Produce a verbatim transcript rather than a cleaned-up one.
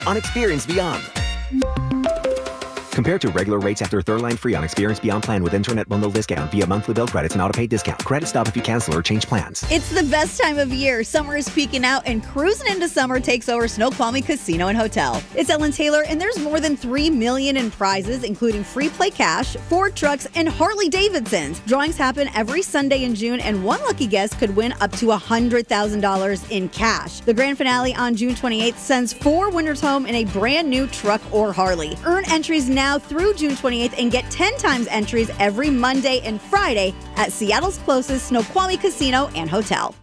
on Experience Beyond. Compared to regular rates after third line free on Experience Beyond plan with internet bundle discount via monthly bill credits and auto-pay discount. Credit stop if you cancel or change plans. It's the best time of year. Summer is peaking out and cruising into summer takes over Snoqualmie Casino and Hotel. It's Ellen Taylor and there's more than three million dollars in prizes, including free play cash, Ford trucks, and Harley Davidsons. Drawings happen every Sunday in June and one lucky guest could win up to one hundred thousand dollars in cash. The grand finale on June twenty-eighth sends four winners home in a brand new truck or Harley. Earn entries now Now through June twenty-eighth and get ten times entries every Monday and Friday at Seattle's closest Snoqualmie Casino and Hotel.